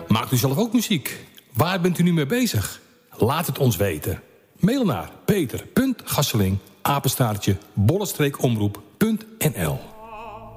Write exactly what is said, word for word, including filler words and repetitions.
Maakt u zelf ook muziek? Waar bent u nu mee bezig? Laat het ons weten. Mail naar peter punt gasseling apenstaartje bollenstreekomroep punt n l.